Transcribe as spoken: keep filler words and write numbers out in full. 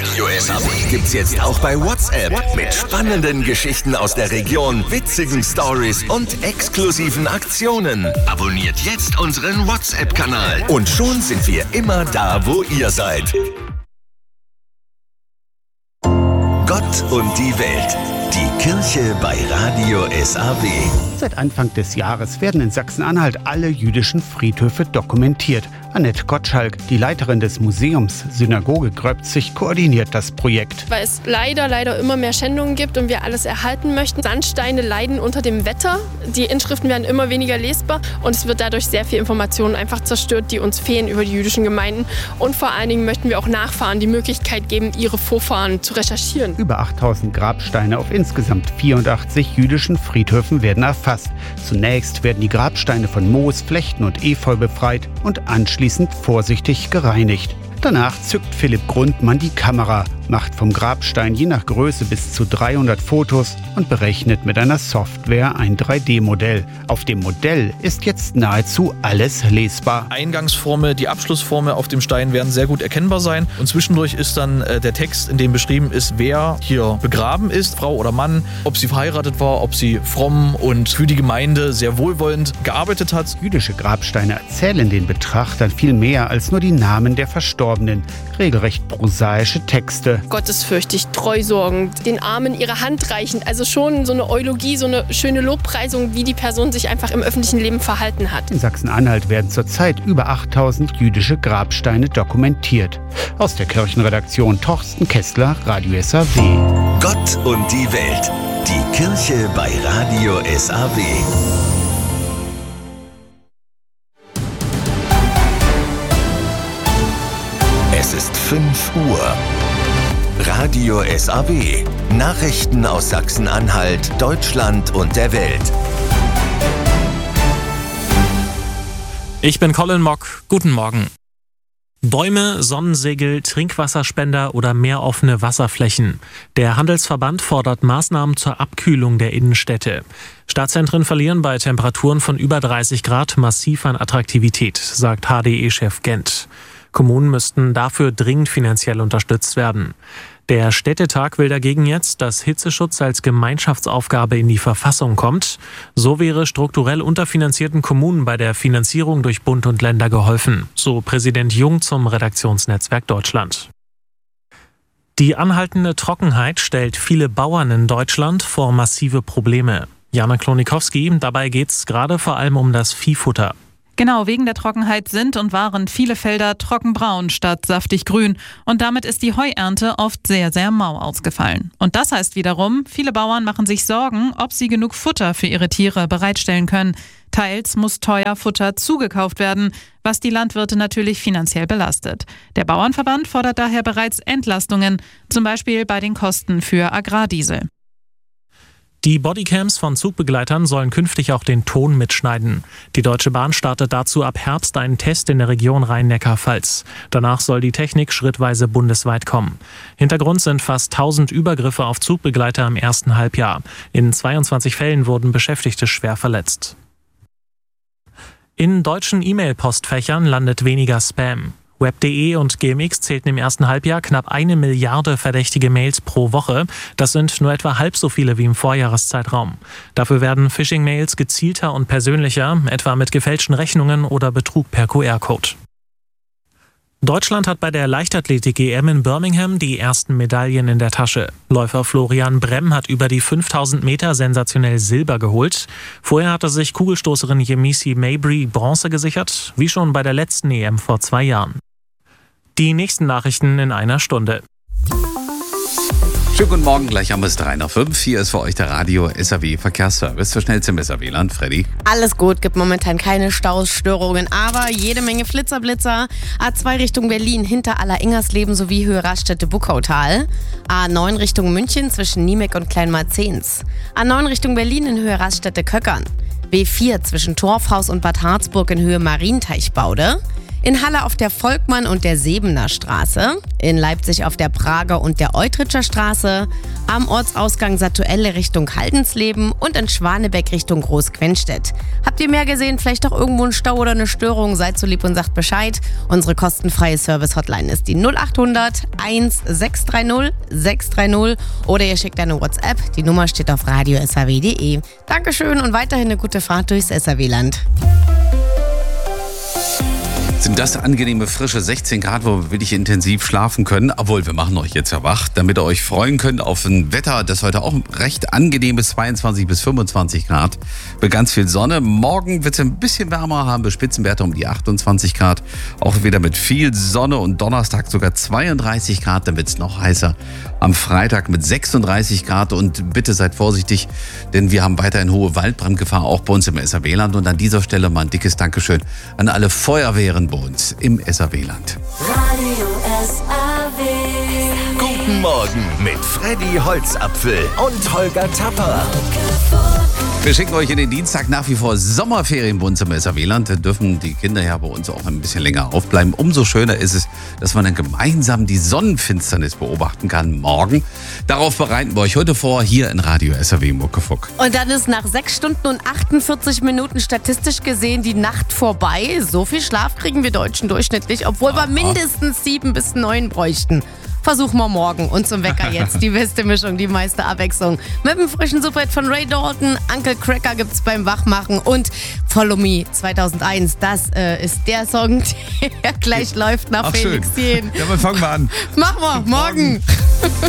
Radio S A W gibt's jetzt auch bei WhatsApp. Mit spannenden Geschichten aus der Region, witzigen Stories und exklusiven Aktionen. Abonniert jetzt unseren WhatsApp-Kanal. Und schon sind wir immer da, wo ihr seid. Gott und die Welt. Die Kirche bei Radio S A W. Seit Anfang des Jahres werden in Sachsen-Anhalt alle jüdischen Friedhöfe dokumentiert. Annette Gottschalk, die Leiterin des Museums Synagoge Gröbzig, koordiniert das Projekt. Weil es leider, leider immer mehr Schändungen gibt und wir alles erhalten möchten. Sandsteine leiden unter dem Wetter. Die Inschriften werden immer weniger lesbar und es wird dadurch sehr viel Information einfach zerstört, die uns fehlen über die jüdischen Gemeinden. Und vor allen Dingen möchten wir auch Nachfahren die Möglichkeit geben, ihre Vorfahren zu recherchieren. Über achttausend Grabsteine auf insgesamt vierundachtzig jüdischen Friedhöfen werden erfasst. Zunächst werden die Grabsteine von Moos, Flechten und Efeu befreit und anschließend vorsichtig gereinigt. Danach zückt Philipp Grundmann die Kamera, macht vom Grabstein je nach Größe bis zu dreihundert Fotos und berechnet mit einer Software ein drei D Modell. Auf dem Modell ist jetzt nahezu alles lesbar. Eingangsformel, die Abschlussformel auf dem Stein werden sehr gut erkennbar sein. Und zwischendurch ist dann äh, der Text, in dem beschrieben ist, wer hier begraben ist, Frau oder Mann, ob sie verheiratet war, ob sie fromm und für die Gemeinde sehr wohlwollend gearbeitet hat. Jüdische Grabsteine erzählen den Betrachtern viel mehr als nur die Namen der Verstorbenen. Regelrecht prosaische Texte. Gottesfürchtig, treusorgend, den Armen ihre Hand reichend. Also schon so eine Eulogie, so eine schöne Lobpreisung, wie die Person sich einfach im öffentlichen Leben verhalten hat. In Sachsen-Anhalt werden zurzeit über achttausend jüdische Grabsteine dokumentiert. Aus der Kirchenredaktion Torsten Kessler, Radio S A W. Gott und die Welt. Die Kirche bei Radio S A W. Es ist fünf Uhr. Radio S A W. Nachrichten aus Sachsen-Anhalt, Deutschland und der Welt. Ich bin Colin Mock. Guten Morgen. Bäume, Sonnensegel, Trinkwasserspender oder mehr offene Wasserflächen. Der Handelsverband fordert Maßnahmen zur Abkühlung der Innenstädte. Stadtzentren verlieren bei Temperaturen von über dreißig Grad massiv an Attraktivität, sagt H D E-Chef Gent. Kommunen müssten dafür dringend finanziell unterstützt werden. Der Städtetag will dagegen jetzt, dass Hitzeschutz als Gemeinschaftsaufgabe in die Verfassung kommt. So wäre strukturell unterfinanzierten Kommunen bei der Finanzierung durch Bund und Länder geholfen, so Präsident Jung zum Redaktionsnetzwerk Deutschland. Die anhaltende Trockenheit stellt viele Bauern in Deutschland vor massive Probleme. Jana Klonikowski, dabei geht es gerade vor allem um das Viehfutter. Genau, wegen der Trockenheit sind und waren viele Felder trockenbraun statt saftig grün. Und damit ist die Heuernte oft sehr, sehr mau ausgefallen. Und das heißt wiederum, viele Bauern machen sich Sorgen, ob sie genug Futter für ihre Tiere bereitstellen können. Teils muss teuer Futter zugekauft werden, was die Landwirte natürlich finanziell belastet. Der Bauernverband fordert daher bereits Entlastungen, zum Beispiel bei den Kosten für Agrardiesel. Die Bodycams von Zugbegleitern sollen künftig auch den Ton mitschneiden. Die Deutsche Bahn startet dazu ab Herbst einen Test in der Region Rhein-Neckar-Pfalz. Danach soll die Technik schrittweise bundesweit kommen. Hintergrund sind fast tausend Übergriffe auf Zugbegleiter im ersten Halbjahr. In zweiundzwanzig Fällen wurden Beschäftigte schwer verletzt. In deutschen E-Mail-Postfächern landet weniger Spam. Web punkt de und G M X zählten im ersten Halbjahr knapp eine Milliarde verdächtige Mails pro Woche. Das sind nur etwa halb so viele wie im Vorjahreszeitraum. Dafür werden Phishing-Mails gezielter und persönlicher, etwa mit gefälschten Rechnungen oder Betrug per Q R-Code. Deutschland hat bei der Leichtathletik-E M in Birmingham die ersten Medaillen in der Tasche. Läufer Florian Bremm hat über die fünftausend Meter sensationell Silber geholt. Vorher hatte sich Kugelstoßerin Yemisi Mabry Bronze gesichert, wie schon bei der letzten E M vor zwei Jahren. Die nächsten Nachrichten in einer Stunde. Schönen guten Morgen, gleich haben wir es drei nach fünf. Hier ist für euch der Radio S A W Verkehrsservice für schnellste Messer W L A N. Freddy? Alles gut, gibt momentan keine Stausstörungen, aber jede Menge Flitzerblitzer. A zwei Richtung Berlin hinter Aller-Ingersleben sowie Höhe Raststätte Buckautal. A neun Richtung München zwischen Niemek und Kleinmarzens. A neun Richtung Berlin in Höhe Raststätte Köckern. B vier zwischen Torfhaus und Bad Harzburg in Höhe Marienteichbaude. In Halle auf der Volkmann- und der Sebener Straße. In Leipzig auf der Prager und der Eutritscher Straße. Am Ortsausgang Satuelle Richtung Haldensleben und in Schwanebeck Richtung Großquenstedt. Habt ihr mehr gesehen? Vielleicht auch irgendwo ein Stau oder eine Störung? Seid so lieb und sagt Bescheid. Unsere kostenfreie Service-Hotline ist die null acht hundert eins sechs drei null sechs drei null oder ihr schickt eine WhatsApp. Die Nummer steht auf radio punkt s h w punkt d e. Dankeschön und weiterhin eine gute Fahrt durchs S H W-Land. Sind das angenehme, frische sechzehn Grad, wo wir wirklich intensiv schlafen können. Obwohl, wir machen euch jetzt ja wach, damit ihr euch freuen könnt auf ein Wetter, das heute auch recht angenehm ist, zweiundzwanzig bis fünfundzwanzig Grad. Mit ganz viel Sonne. Morgen wird es ein bisschen wärmer, haben wir Spitzenwerte um die achtundzwanzig Grad. Auch wieder mit viel Sonne und Donnerstag sogar zweiunddreißig Grad, dann wird es noch heißer. Am Freitag mit sechsunddreißig Grad und bitte seid vorsichtig, denn wir haben weiterhin hohe Waldbrandgefahr, auch bei uns im S H W-Land. Und an dieser Stelle mal ein dickes Dankeschön an alle Feuerwehren bei uns im S H W-Land. Radio S A W. Guten Morgen mit Freddy Holzapfel und Holger Tapper. Wir schicken euch in den Dienstag nach wie vor Sommerferien bei uns im S H W-Land. Da dürfen die Kinder ja bei uns auch ein bisschen länger aufbleiben. Umso schöner ist es, dass man dann gemeinsam die Sonnenfinsternis beobachten kann morgen. Darauf bereiten wir euch heute vor, hier in Radio S H W Muckefuck. Und dann ist nach sechs Stunden und achtundvierzig Minuten statistisch gesehen die Nacht vorbei. So viel Schlaf kriegen wir Deutschen durchschnittlich, obwohl wir mindestens sieben bis neun bräuchten. Versuchen wir morgen. Und zum Wecker jetzt die beste Mischung, die meiste Abwechslung. Mit dem frischen Superhit von Ray Dalton, Uncle Cracker gibt's beim Wachmachen und Follow Me zweitausendeins. Das äh, ist der Song, der gleich läuft nach Ach, Felix schön. Jähn. Ja, dann fangen wir an. Machen wir, morgen. morgen.